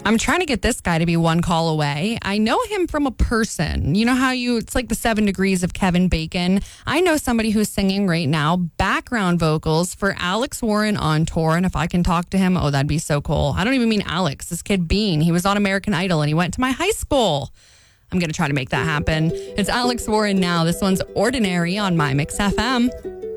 I'm trying to get this guy to be one call away. I know him from a person. You know how it's like the 7 degrees of Kevin Bacon. I know somebody who's singing right now background vocals for Alex Warren on tour. And if I can talk to him, oh, that'd be so cool. I don't even mean Alex, this kid Bean. He was on American Idol and he went to my high school. I'm going to try to make that happen. It's Alex Warren now. This one's Ordinary on My Mix FM.